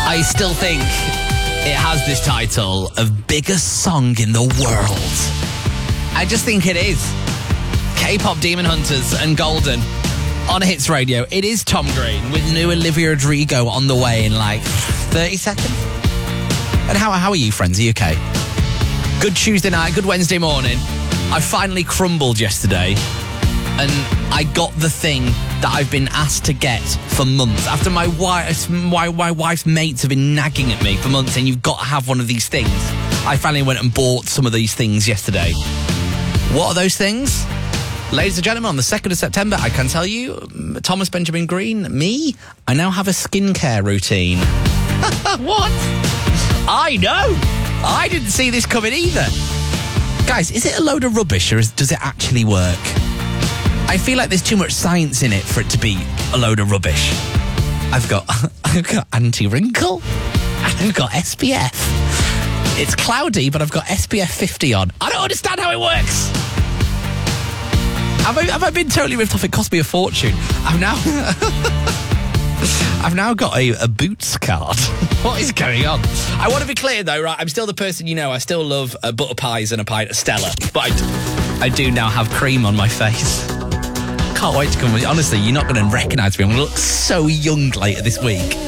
I still think it has this title of biggest song in the world. I just think it is. K-pop Demon Hunters and Golden on Hits Radio. It is Tom Green with new Olivia Rodrigo on the way in like 30 seconds. And how are you, friends? Are you okay? Good Tuesday night, good Wednesday morning. I finally crumbled yesterday and I got the thing that I've been asked to get for months. After my wife's mates have been nagging at me for months saying you've got to have one of these things. I finally went and bought some of these things yesterday. What are those things? Ladies and gentlemen, on the 2nd of September, I can tell you, Thomas Benjamin Green, I now have a skincare routine. What? I know! I didn't see this coming either. Guys, is it a load of rubbish or does it actually work? I feel like there's too much science in it for it to be a load of rubbish. I've got anti-wrinkle, and I've got SPF. It's cloudy, but I've got SPF 50 on. I don't understand how it works. Have I been totally ripped off? It cost me a fortune. I've now got a Boots card. What is going on? I want to be clear though, right? I'm still the person you know. I still love butter pies and a pint of Stella, but I do now have cream on my face. Can't wait to come with you. Honestly, you're not going to recognise me. I'm going to look so young later this week.